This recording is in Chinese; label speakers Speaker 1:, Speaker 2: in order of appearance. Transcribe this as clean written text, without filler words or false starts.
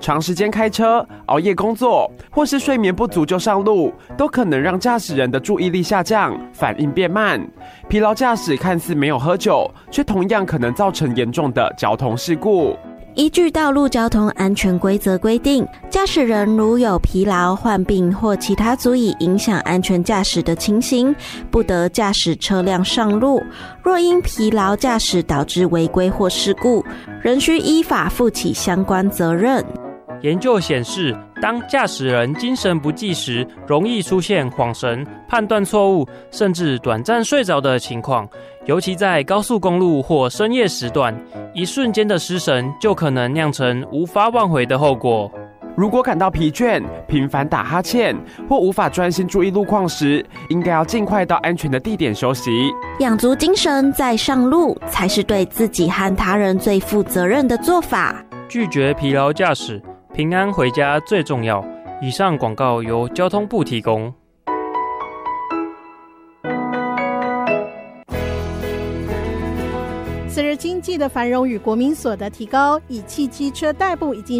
Speaker 1: 长时间开车、熬夜工作，或是睡眠不足就上路，都可能让驾驶人的注意力下降，反应变慢。疲劳驾驶看似没有喝酒，却同样可能造成严重的交通事故。
Speaker 2: 依据道路交通安全规则规定，驾驶人如有疲劳、患病或其他足以影响安全驾驶的情形，不得驾驶车辆上路。若因疲劳驾驶导致违规或事故，仍需依法负起相关责任。
Speaker 3: 研究显示，当驾驶人精神不济时，容易出现恍神、判断错误，甚至短暂睡着的情况。尤其在高速公路或深夜时段，一瞬间的失神就可能酿成无法挽回的后果。
Speaker 1: 如果感到疲倦、频繁打哈欠或无法专心注意路况时，应该要尽快到安全的地点休息，
Speaker 2: 养足精神再上路，才是对自己和他人最负责任的做法。
Speaker 3: 拒绝疲劳驾驶，平安回家最重要。以上广告由交通部提供。
Speaker 4: 随着经济的繁荣与国民所得提高，以汽机车代步已经